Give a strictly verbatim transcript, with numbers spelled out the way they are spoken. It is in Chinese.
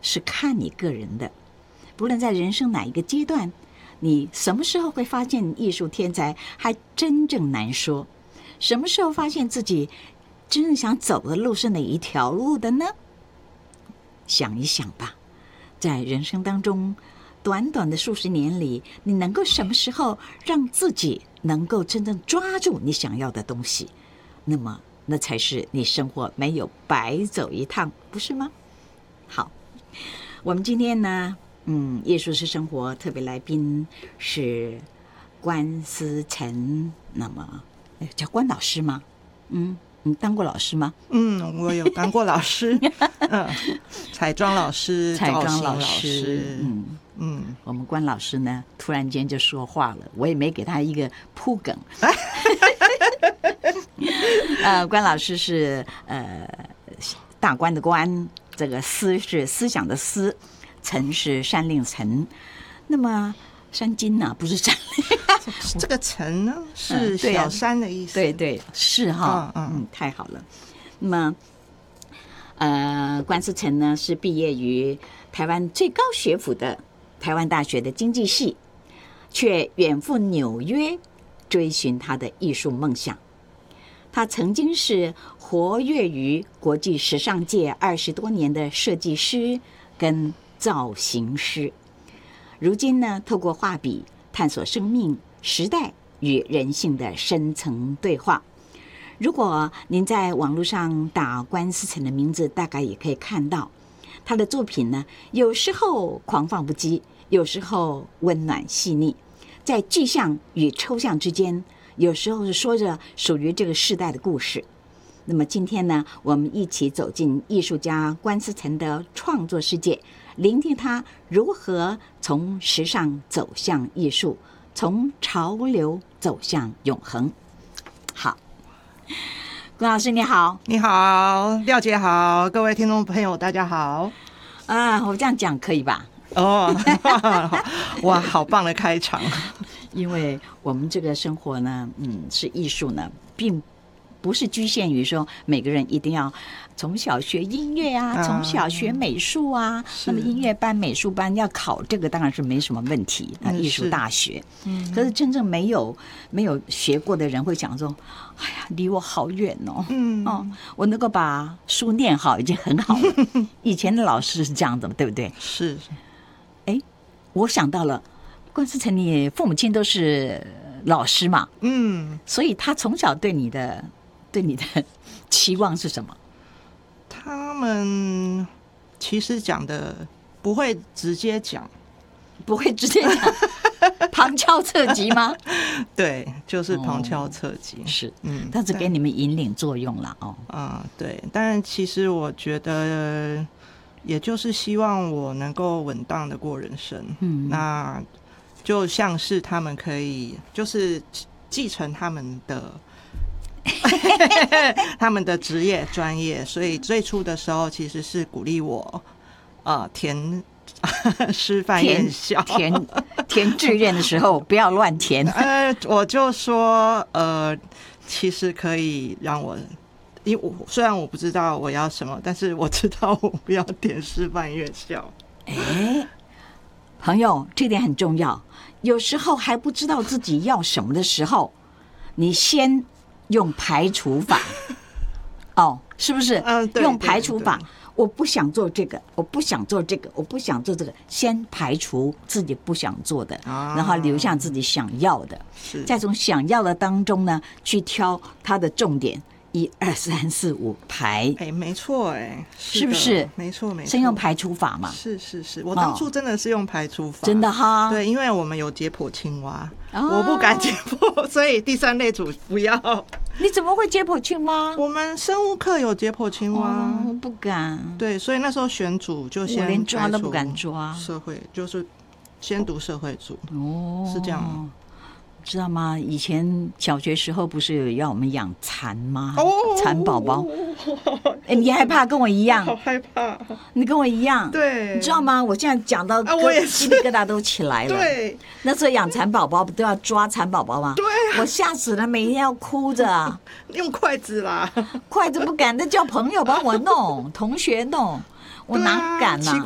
是看你个人的。不论在人生哪一个阶段，你什么时候会发现艺术天才，还真正难说。什么时候发现自己真正想走的路是哪一条路的呢？想一想吧，在人生当中，短短的数十年里，你能够什么时候让自己能够真正抓住你想要的东西？那么，那才是你生活没有白走一趟，不是吗？好，我们今天呢，嗯，艺术是生活特别来宾是关思成，那么叫关老师吗？嗯，你当过老师吗？ 嗯，我有当过老师，嗯，彩妆老师、 彩妆老师， 师，嗯嗯，我们关老师呢，突然间就说话了，我也没给他一个铺梗。呃，关老师是呃大官的官，这个思是思想的思，成是山令成。那么山金呢、啊，不是山令， 这个成呢是小山的意思。 嗯、对, 啊、对对，是哈，嗯 嗯, 嗯，太好了。那么，呃，关思成呢是毕业于台湾最高学府的台湾大学的经济系，却远赴纽约追寻他的艺术梦想。他曾经是活跃于国际时尚界二十多年的设计师跟造型师，如今呢，透过画笔探索生命、时代与人性的深层对话。如果您在网络上打关思成的名字，大概也可以看到他的作品呢，有时候狂放不羁，有时候温暖细腻，在具象与抽象之间，有时候是说着属于这个时代的故事。那么今天呢，我们一起走进艺术家关思成的创作世界，聆听他如何从时尚走向艺术，从潮流走向永恒。好，关老师你好。 你好，廖姐好，各位听众朋友大家好。 啊，我这样讲可以吧？ 哦，哇，好棒的开场。 因为我们这个生活呢，嗯，是艺术呢，并不是局限于说每个人一定要从小学音乐啊，从小学美术啊，那么音乐班、美术班要考这个当然是没什么问题。那艺术大学，嗯，可是真正没有没有学过的人会想说，哎呀，离我好远哦，嗯哦，我能够把书念好已经很好了。以前的老师是这样子，对不对？ 是。 哎，我想到了。关思成，你父母亲都是老师嘛？嗯，所以他从小对你的对你的期望是什么？ 他们其实讲的不会直接讲， 不会直接讲，旁敲侧击吗？ 对，就是旁敲侧击，哦、 是，嗯，他只给你们引领作用了哦。 啊、嗯，对，但其实我觉得，也就是希望我能够稳当的过人生，嗯，那。就像是他们可以，就是继承他们的他们的职业专业，所以最初的时候其实是鼓励我，呃，填师范院校， 填填志愿的时候不要乱填。 呃，我就说，呃，其实可以让我，因为我虽然我不知道我要什么，但是我知道我不要填师范院校。 哎，朋友，这点很重要。有时候还不知道自己要什么的时候，你先用排除法，哦，是不是？ 嗯，对， 用排除法。我不想做这个，我不想做这个，我不想做这个，先排除自己不想做的，啊、然后留下自己想要的，再从想要的当中呢，去挑它的重点。一二三四五排， 哎，没错，哎， 是不是？ 没错，没错， 先用排除法嘛。 是是是，我当初真的是用排除法， 哦、真的哈。 对，因为我们有解剖青蛙，哦、我不敢解剖，所以第三类组不要。 你怎么会解剖青蛙？ 我们生物课有解剖青蛙， 哦、我不敢。 对，所以那时候选组就先我连抓都不敢抓， 社会就是先读社会组，哦，是这样。 知道吗？以前小学时候不是有要我们养蚕吗？哦，蚕宝宝。哎，你害怕跟我一样？ 好害怕！ 你跟我一样。 对， 你知道吗？我现在讲到， 啊，我也是， 鸡皮疙瘩都起来了。 对， 那时候养蚕宝宝不都要抓蚕宝宝吗？ 对、啊， 我吓死了，每天要哭着， 用筷子啦， 筷子不敢，那叫朋友帮我弄，同学弄。我哪敢啊？ 奇